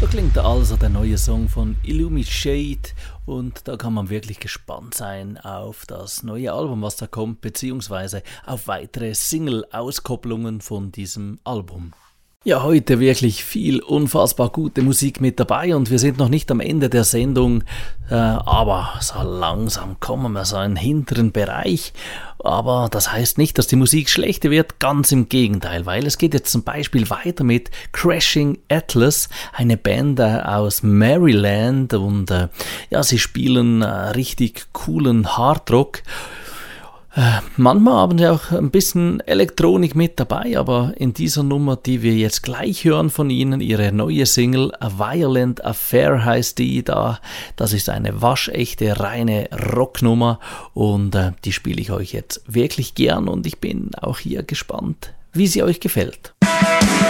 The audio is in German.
So klingt also der neue Song von Illumi Shade und da kann man wirklich gespannt sein auf das neue Album, was da kommt, beziehungsweise auf weitere Single-Auskopplungen von diesem Album. Ja, heute wirklich viel unfassbar gute Musik mit dabei und wir sind noch nicht am Ende der Sendung, aber so langsam kommen wir so in den hinteren Bereich. Aber das heißt nicht, dass die Musik schlechter wird, ganz im Gegenteil, weil es geht jetzt zum Beispiel weiter mit Crashing Atlas, eine Band aus Maryland und ja, sie spielen richtig coolen Hardrock. Manchmal haben sie auch ein bisschen Elektronik mit dabei, aber in dieser Nummer, die wir jetzt gleich hören von ihnen, ihre neue Single A Violent Affair heißt die da. Das ist eine waschechte, reine Rocknummer und die spiele ich euch jetzt wirklich gern und ich bin auch hier gespannt, wie sie euch gefällt.